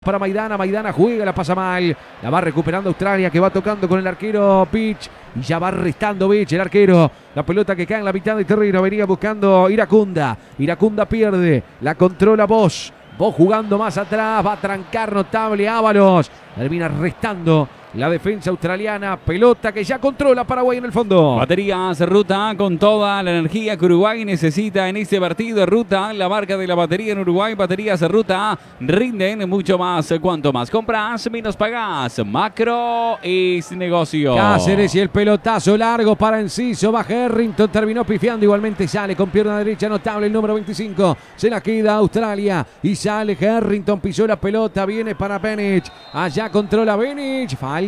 Para Maidana juega, la pasa mal, la va recuperando Australia, que va tocando con el arquero Pitch, y ya va restando Pitch, el arquero, la pelota que cae en la mitad del terreno, venía buscando Iracunda pierde, la controla Bosch jugando más atrás, va a trancar notable Ábalos, termina restando la defensa australiana, pelota que ya controla Paraguay en el fondo. Baterías Ruta con toda la energía que Uruguay necesita en este partido. Ruta, la marca de la batería en Uruguay. Baterías Ruta rinden mucho más. Cuanto más compras, menos pagás. Macro es negocio. Cáceres y el pelotazo largo para Enciso, va Harrington, terminó pifiando, igualmente sale con pierna derecha notable el número 25, se la queda Australia y sale Harrington, pisó la pelota, viene para Benic, allá controla Benic, falta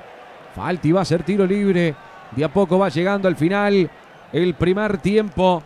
y va a ser tiro libre. De a poco va llegando al final el primer tiempo.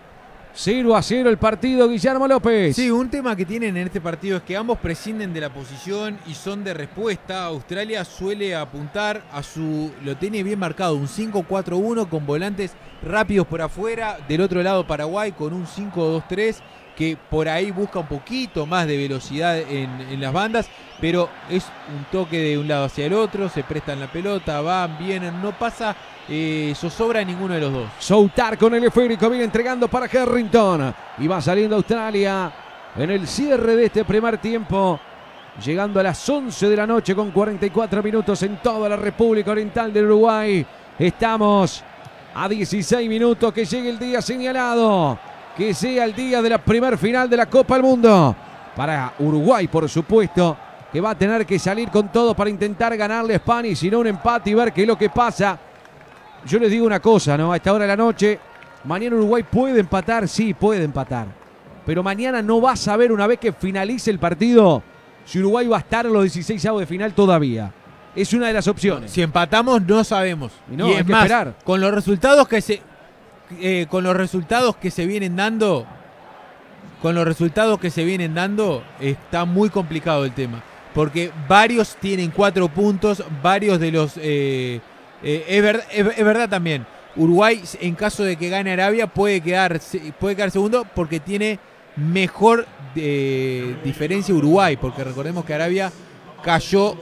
0-0 el partido, Guillermo López. Sí, un tema que tienen en este partido es que ambos prescinden de la posición y son de respuesta. Australia suele apuntar a lo tiene bien marcado, un 5-4-1 con volantes rápidos por afuera. Del otro lado Paraguay con un 5-2-3 que por ahí busca un poquito más de velocidad en las bandas, pero es un toque de un lado hacia el otro, se prestan la pelota, van, vienen, no pasa zozobra ninguno de los dos. Soutar con el esférico, viene entregando para Harrington y va saliendo Australia en el cierre de este primer tiempo, llegando a las 11 de la noche con 44 minutos en toda la República Oriental del Uruguay. Estamos a 16 minutos que llegue el día señalado, que sea el día de la primer final de la Copa del Mundo para Uruguay, por supuesto, que va a tener que salir con todo para intentar ganarle a España y si no un empate y ver qué es lo que pasa. Yo les digo una cosa, ¿no? A esta hora de la noche, mañana Uruguay puede empatar, sí, puede empatar. Pero mañana no va a saber, una vez que finalice el partido, si Uruguay va a estar en los 16avos de final todavía. Es una de las opciones. Si empatamos, no sabemos. Y no, hay que esperar. Con los resultados que se vienen dando, está muy complicado el tema. Porque varios tienen 4 puntos, varios de los... es verdad también. Uruguay, en caso de que gane Arabia, puede quedar segundo porque tiene mejor diferencia Uruguay. Porque recordemos que Arabia cayó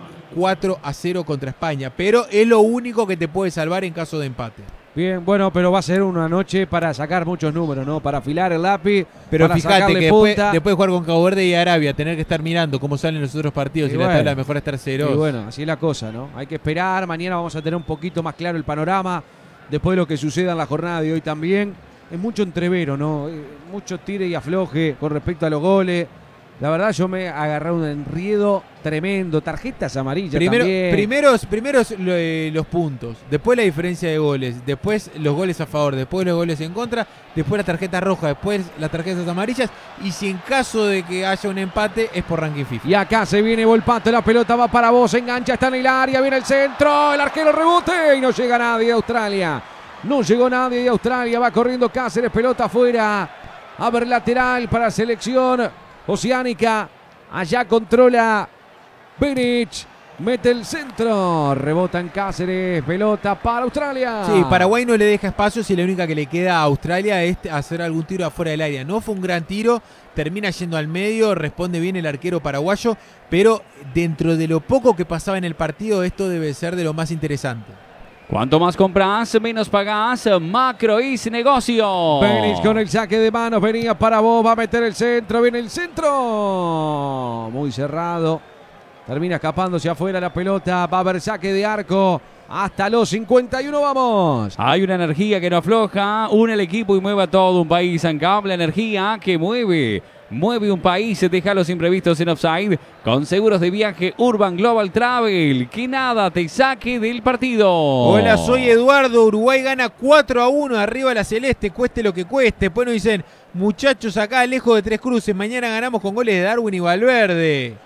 4-0 contra España. Pero es lo único que te puede salvar en caso de empate. Bien, bueno, pero va a ser una noche para sacar muchos números, ¿no? Para afilar el lápiz, pero para fíjate que punta. después de jugar con Cabo Verde y Arabia, tener que estar mirando cómo salen los otros partidos y la tabla mejor estar 0. Y bueno, así es la cosa, ¿no? Hay que esperar, mañana vamos a tener un poquito más claro el panorama, después de lo que suceda en la jornada de hoy también. Es mucho entrevero, ¿no? Mucho tire y afloje con respecto a los goles. La verdad yo me he agarrado un enriedo tremendo, tarjetas amarillas también. Primeros los puntos, después la diferencia de goles, después los goles a favor, después los goles en contra, después la tarjeta roja, después las tarjetas amarillas y si en caso de que haya un empate es por ranking FIFA. Y acá se viene Volpato, la pelota va para vos, engancha, está en el área, viene el centro, el arquero rebote y no llega nadie de Australia. No llegó nadie de Australia, va corriendo Cáceres, pelota afuera, a ver lateral para selección Oceánica, allá controla Benic, mete el centro, rebota en Cáceres, pelota para Australia. Sí, Paraguay no le deja espacio si la única que le queda a Australia es hacer algún tiro afuera del área. No fue un gran tiro, termina yendo al medio, responde bien el arquero paraguayo, pero dentro de lo poco que pasaba en el partido, esto debe ser de lo más interesante. Cuanto más compras, menos pagás. Macro es negocio. Benic con el saque de manos, venía para vos, va a meter el centro, viene el centro. Muy cerrado. Termina escapándose afuera la pelota, va a haber saque de arco. Hasta los 51 vamos. Hay una energía que no afloja, une el equipo y mueve a todo un país. Ancab, la energía que mueve un país, deja los imprevistos en offside con seguros de viaje Urban Global Travel, que nada te saque del partido. Hola, soy Eduardo, Uruguay gana 4-1 arriba la Celeste, cueste lo que cueste. Después nos dicen, muchachos acá lejos de Tres Cruces, mañana ganamos con goles de Darwin y Valverde.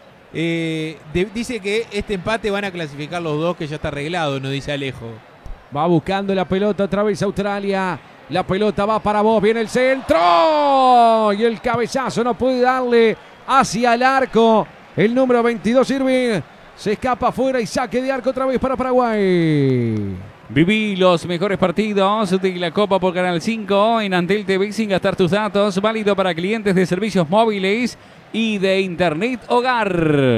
Dice que este empate van a clasificar los dos, que ya está arreglado, nos dice Alejo. Va buscando la pelota otra vez Australia. La pelota va para vos, viene el centro y el cabezazo no puede darle hacia el arco. El número 22 Irving se escapa afuera y saque de arco otra vez para Paraguay. Viví los mejores partidos de la Copa por Canal 5 en Antel TV sin gastar tus datos. Válido para clientes de servicios móviles y de Internet Hogar.